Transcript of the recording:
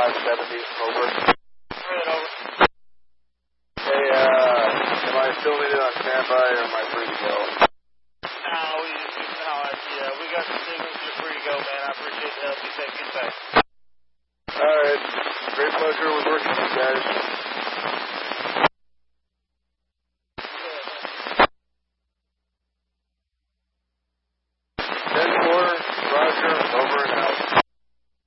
570, over. Alright, over. Hey, am I still needed on standby, or am I free to go? We got the signals, you're free to go, man. I appreciate the help. You safe, get safe. Alright, great pleasure with working with you guys.